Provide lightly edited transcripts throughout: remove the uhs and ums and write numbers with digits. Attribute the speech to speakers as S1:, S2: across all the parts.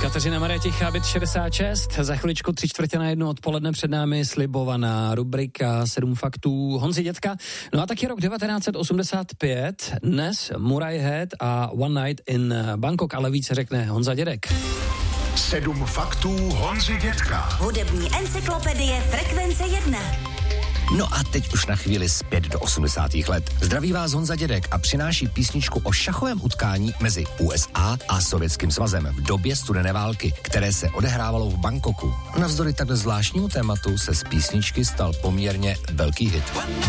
S1: Kateřina Marie Tichá, byt 66, za chviličku 3:45 odpoledne před námi slibovaná rubrika 7 faktů Honzy Dětka. No a taky rok 1985, dnes Murray Head a One Night in Bangkok, ale více řekne Honza Dědek.
S2: 7 faktů Honzy Dětka.
S3: Hudební encyklopedie Frekvence 1.
S4: No a teď už na chvíli zpět do 80. let. Zdraví vás Honza Dědek a přináší písničku o šachovém utkání mezi USA a Sovětským svazem v době studené války, které se odehrávalo v Bangkoku. Navzdory takhle zvláštnímu tématu se z písničky stal poměrně velký hit.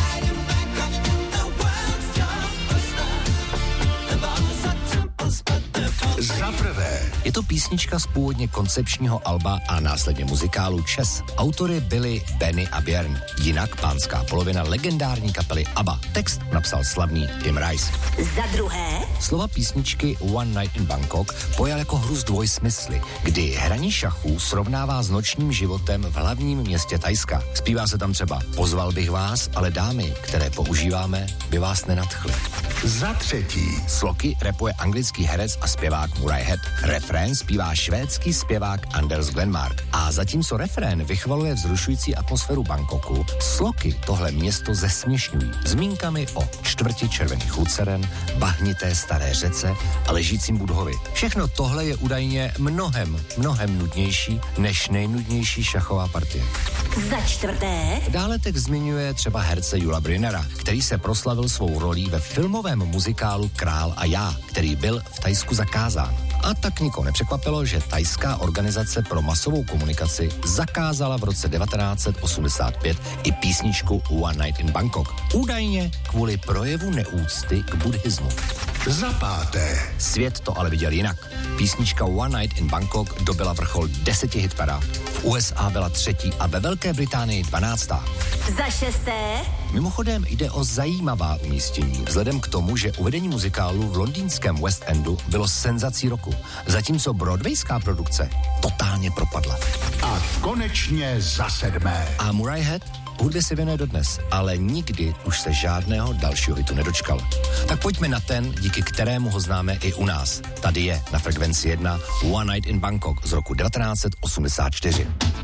S2: Za prvé.
S4: Je to písnička z původně koncepčního alba a následně muzikálu Chess. Autory byli Benny a Björn, jinak pánská polovina legendární kapely ABBA. Text napsal slavný Tim Rice.
S3: Za druhé.
S4: Slova písničky One Night in Bangkok pojal jako hru s dvojsmysly, kdy hraní šachů srovnává s nočním životem v hlavním městě Thajska. Zpívá se tam třeba: pozval bych vás, ale dámy, které používáme, by vás nenadchly.
S2: Za třetí.
S4: Sloky rapuje anglický herec a zpěvák Murray Head. Refrén zpívá švédský zpěvák Anders Glenmark. A zatímco refrén vychvaluje vzrušující atmosféru Bangkoku, sloky tohle město zesměšňují zmínkami o čtvrti červených luceren, bahnité staré řece a ležícím Budhovi. Všechno tohle je údajně mnohem nudnější než nejnudnější šachová partie.
S3: Za čtvrté.
S4: Dále text zmiňuje třeba herce Jula Brynera, který se proslavil svou rolí ve filmovém muzikálu Král a já, který byl v Thajsku zakázán. A tak nikoho nepřekvapilo, že thajská organizace pro masovou komunikaci zakázala v roce 1985 i písničku One Night in Bangkok. Údajně kvůli projevu neúcty k buddhismu.
S2: Za páté.
S4: Svět to ale viděl jinak. Písnička One Night in Bangkok dobila vrchol 10 hitparád. V USA byla 3. a ve Velké Británii 12.
S3: Za šesté.
S4: Mimochodem jde o zajímavá umístění, vzhledem k tomu, že uvedení muzikálu v londýnském West Endu bylo senzací roku, zatímco broadwayská produkce totálně propadla.
S2: A konečně za 7.
S4: A Murray Head hudbě se věnuje dodnes, ale nikdy už se žádného dalšího hitu nedočkal. Tak pojďme na ten, díky kterému ho známe i u nás. Tady je na Frekvenci 1 One Night in Bangkok z roku 1984.